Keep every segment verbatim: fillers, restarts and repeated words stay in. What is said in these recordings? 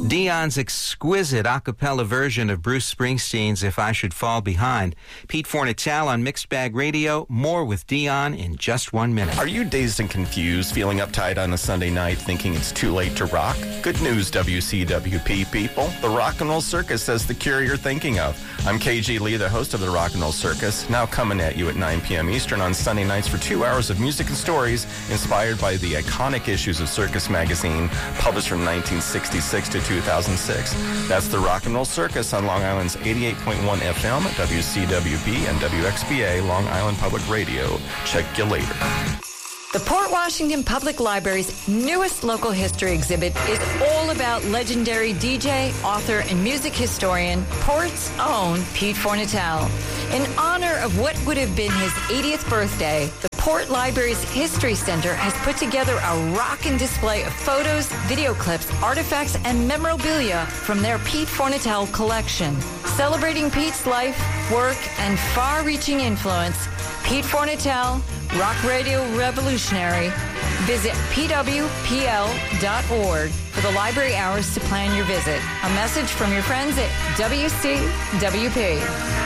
Dion's exquisite a cappella version of Bruce Springsteen's If I Should Fall Behind. Pete Fornatale on Mixed Bag Radio. More with Dion in just one minute. Are you dazed and confused, feeling uptight on a Sunday night, thinking it's too late to rock? Good news, W C W P people. The Rock and Roll Circus has the cure you're thinking of. I'm K G Lee, the host of the Rock and Roll Circus, now coming at you at nine p.m. Eastern on Sunday nights for two hours of music and stories inspired by the iconic issues of Circus Magazine, published from nineteen sixty-six to two thousand six. That's the Rock and Roll Circus on Long Island's eighty-eight point one F M, W C W P, and W X B A, Long Island Public Radio. Check you later. The Port Washington Public Library's newest local history exhibit is all about legendary D J, author, and music historian, Port's own Pete Fornatale. In honor of what would have been his eightieth birthday, the Port Library's History Center has put together a rockin' display of photos, video clips, artifacts, and memorabilia from their Pete Fornatale collection. Celebrating Pete's life, work, and far-reaching influence, Pete Fornatale, Rock Radio Revolutionary. Visit P W P L dot org for the library hours to plan your visit. A message from your friends at W C W P.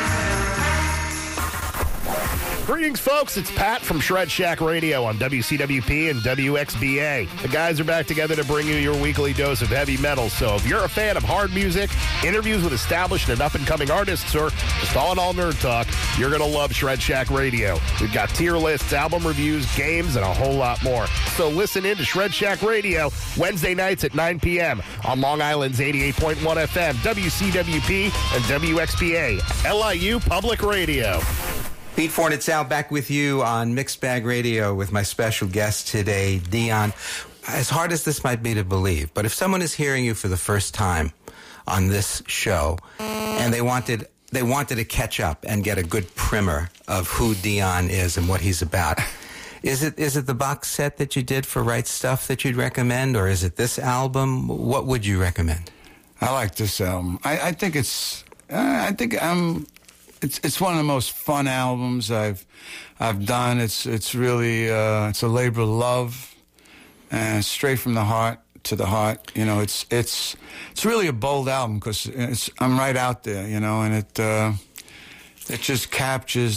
Greetings, folks. It's Pat from Shred Shack Radio on W C W P and W X B A. The guys are back together to bring you your weekly dose of heavy metal. So if you're a fan of hard music, interviews with established and up-and-coming artists, or just all-in-all nerd talk, you're going to love Shred Shack Radio. We've got tier lists, album reviews, games, and a whole lot more. So listen in to Shred Shack Radio Wednesday nights at nine p.m. on Long Island's eighty-eight point one F M, W C W P, and W X B A, L I U Public Radio. Pete Fornatale back with you on Mixed Bag Radio with my special guest today, Dion. As hard as this might be to believe, but if someone is hearing you for the first time on this show and they wanted they wanted to catch up and get a good primer of who Dion is and what he's about, is it is it the box set that you did for Right Stuff that you'd recommend, or is it this album? What would you recommend? I like this album. I, I think it's uh, I think I'm. It's it's one of the most fun albums I've I've done. It's it's really uh, it's a labor of love, and straight from the heart to the heart. You know, it's it's it's really a bold album because it's I'm right out there. You know, and it uh, it just captures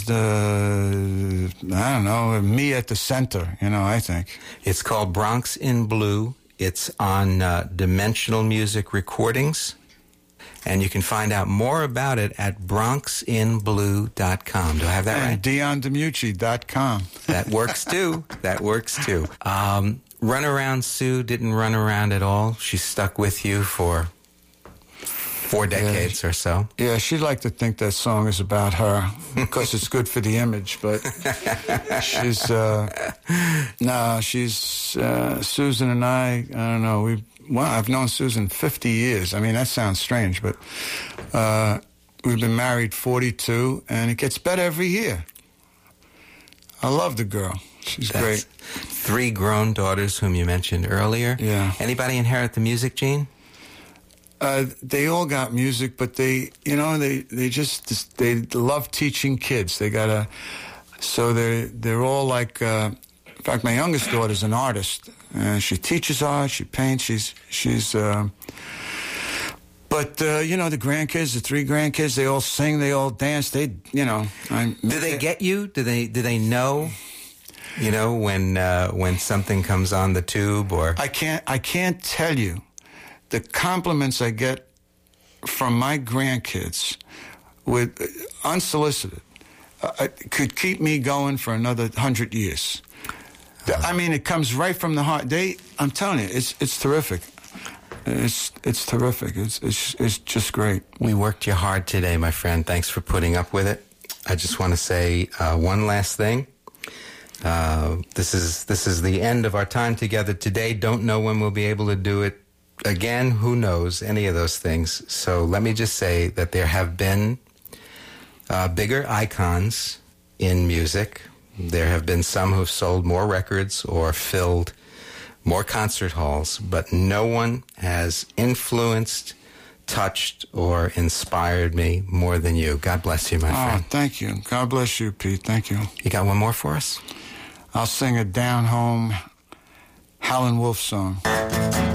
the I don't know me at the center. You know, I think it's called Bronx in Blue. It's on uh, Dimensional Music Recordings. And you can find out more about it at bronx in blue dot com. Do I have that and right? dion demucci dot com. That works, too. That works, too. Um, Runaround Sue didn't run around at all. She stuck with you for four decades yeah, or so. Yeah, she'd like to think that song is about her because it's good for the image, but she's, uh, no, she's, uh, Susan and I, I don't know, we Well, I've known Susan fifty years. I mean, that sounds strange, but uh, we've been married forty-two, and it gets better every year. I love the girl. She's That's great. Three grown daughters whom you mentioned earlier. Yeah. Anybody inherit the music gene? Uh, they all got music, but they, you know, they, they just, they love teaching kids. They got a, so they're, they're all like, uh, in fact, my youngest daughter's an artist. Uh, she teaches art, she paints, she's, she's, uh, but, uh, you know, the grandkids, the three grandkids, they all sing, they all dance, they, you know. I'm, do they get you? Do they, do they know, you know, when, uh, when something comes on the tube or? I can't, I can't tell you the compliments I get from my grandkids with, uh, unsolicited, uh, could keep me going for another hundred years. I mean, it comes right from the heart. They, I'm telling you, it's it's terrific. It's it's terrific. It's it's it's just great. We worked you hard today, my friend. Thanks for putting up with it. I just want to say uh, one last thing. Uh, this is this is the end of our time together today. Don't know when we'll be able to do it again. Who knows? Any of those things. So let me just say that there have been uh, bigger icons in music. There have been some who've sold more records or filled more concert halls, but no one has influenced, touched, or inspired me more than you. God bless you, my oh, friend. Oh, thank you. God bless you, Pete. Thank you. You got one more for us? I'll sing a down-home Howlin' Wolf song.